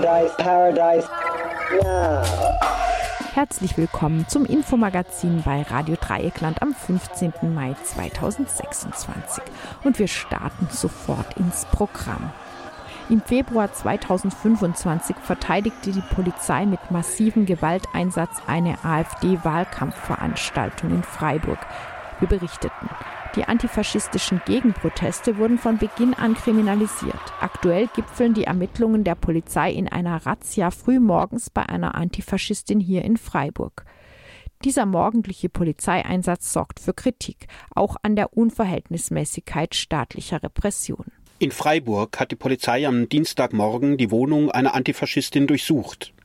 Paradise, Paradise, now. Herzlich willkommen zum Infomagazin bei Radio Dreieckland am 15. Mai 2026. Und wir starten sofort ins Programm. Im Februar 2025 verteidigte die Polizei mit massivem Gewalteinsatz eine AfD-Wahlkampfveranstaltung in Freiburg. Wir berichteten. Die antifaschistischen Gegenproteste wurden von Beginn an kriminalisiert. Aktuell gipfeln die Ermittlungen der Polizei in einer Razzia frühmorgens bei einer Antifaschistin hier in Freiburg. Dieser morgendliche Polizeieinsatz sorgt für Kritik, auch an der Unverhältnismäßigkeit staatlicher Repression. In Freiburg hat die Polizei am Dienstagmorgen die Wohnung einer Antifaschistin durchsucht.